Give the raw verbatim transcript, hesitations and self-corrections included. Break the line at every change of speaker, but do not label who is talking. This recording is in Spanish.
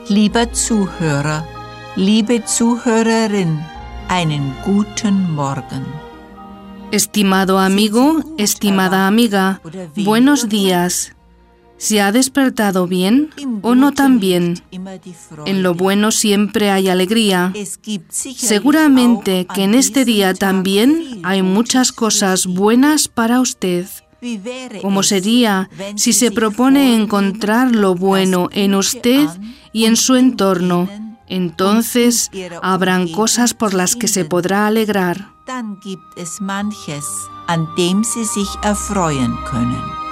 Lieber Zuhörer, liebe Zuhörerin, einen guten Morgen.
Estimado amigo, estimada amiga, buenos días. ¿Se ha despertado bien o no tan bien? En lo bueno siempre hay alegría. Seguramente que en este día también hay muchas cosas buenas para usted. ¿Cómo sería si se propone encontrar lo bueno en usted y en su entorno? Entonces habrán cosas por las que se podrá alegrar.
Dann gibt es manches, an dem Sie sich erfreuen können.